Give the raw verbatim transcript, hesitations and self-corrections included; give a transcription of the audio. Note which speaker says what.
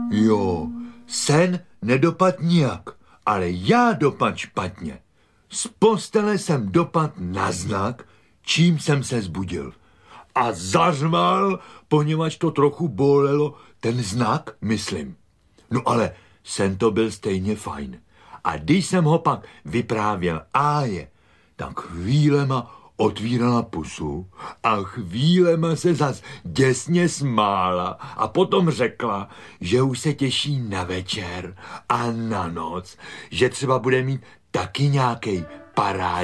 Speaker 1: Jo, sen nedopad nijak, ale já dopad špatně. Z postele jsem dopad na znak, čím jsem se zbudil. A zařval, poněvadž to trochu bolelo, ten znak, myslím. No ale sen to byl stejně fajn. A když jsem ho pak vyprávěl Áje, tak chvílema otvírala pusu a chvílema se zas děsně smála a potom řekla, že už se těší na večer a na noc, že třeba bude mít taky nějakej parádní